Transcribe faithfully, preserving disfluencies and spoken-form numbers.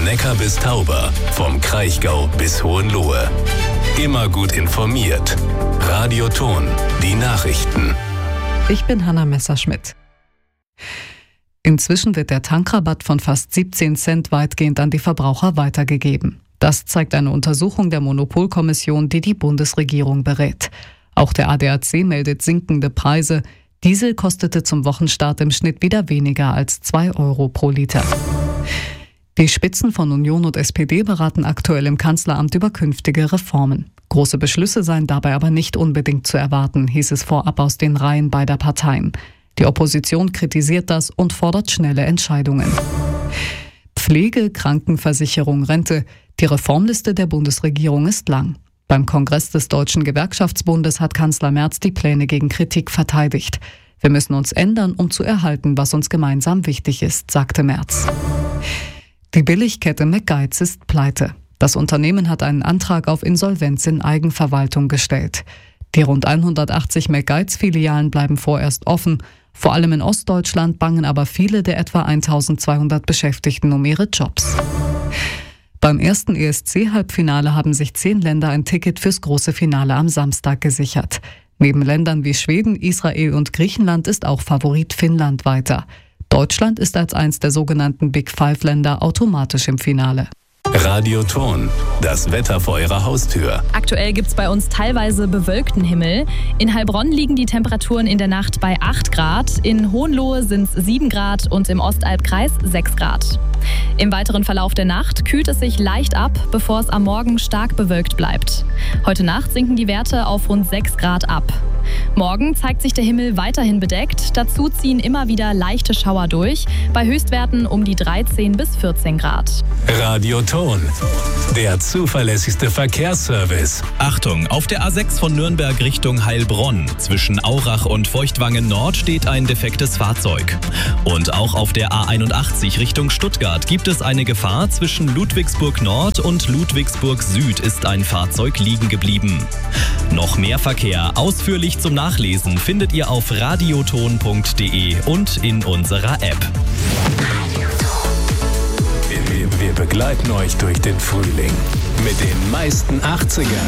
Neckar bis Tauber, vom Kraichgau bis Hohenlohe. Immer gut informiert. Radio Thon, die Nachrichten. Ich bin Hanna Messerschmidt. Inzwischen wird der Tankrabatt von fast siebzehn Cent weitgehend an die Verbraucher weitergegeben. Das zeigt eine Untersuchung der Monopolkommission, die die Bundesregierung berät. Auch der A D A C meldet sinkende Preise. Diesel kostete zum Wochenstart im Schnitt wieder weniger als zwei Euro pro Liter. Die Spitzen von Union und S P D beraten aktuell im Kanzleramt über künftige Reformen. Große Beschlüsse seien dabei aber nicht unbedingt zu erwarten, hieß es vorab aus den Reihen beider Parteien. Die Opposition kritisiert das und fordert schnelle Entscheidungen. Pflege, Krankenversicherung, Rente. Die Reformliste der Bundesregierung ist lang. Beim Kongress des Deutschen Gewerkschaftsbundes hat Kanzler Merz die Pläne gegen Kritik verteidigt. Wir müssen uns ändern, um zu erhalten, was uns gemeinsam wichtig ist, sagte Merz. Die Billigkette McGuides ist pleite. Das Unternehmen hat einen Antrag auf Insolvenz in Eigenverwaltung gestellt. Die rund hundertachtzig McGuides-Filialen bleiben vorerst offen. Vor allem in Ostdeutschland bangen aber viele der etwa eintausendzweihundert Beschäftigten um ihre Jobs. Beim ersten E S C-Halbfinale haben sich zehn Länder ein Ticket fürs große Finale am Samstag gesichert. Neben Ländern wie Schweden, Israel und Griechenland ist auch Favorit Finnland weiter. Deutschland ist als eins der sogenannten Big Five-Länder automatisch im Finale. Radio Thon, das Wetter vor Ihrer Haustür. Aktuell gibt es bei uns teilweise bewölkten Himmel. In Heilbronn liegen die Temperaturen in der Nacht bei acht Grad, in Hohenlohe sind es sieben Grad und im Ostalbkreis sechs Grad. Im weiteren Verlauf der Nacht kühlt es sich leicht ab, bevor es am Morgen stark bewölkt bleibt. Heute Nacht sinken die Werte auf rund sechs Grad ab. Morgen zeigt sich der Himmel weiterhin bedeckt, dazu ziehen immer wieder leichte Schauer durch, bei Höchstwerten um die dreizehn bis vierzehn Grad. Radio Thon, der zuverlässigste Verkehrsservice. Achtung, auf der A sechs von Nürnberg Richtung Heilbronn. Zwischen Aurach und Feuchtwangen Nord steht ein defektes Fahrzeug. Und auch auf der A einundachtzig Richtung Stuttgart gibt es eine Gefahr. Zwischen Ludwigsburg Nord und Ludwigsburg Süd ist ein Fahrzeug liegen geblieben. Noch mehr Verkehr ausführlich zum Nachlesen findet ihr auf radioton punkt de und in unserer App. Wir, wir begleiten euch durch den Frühling mit den meisten achtziger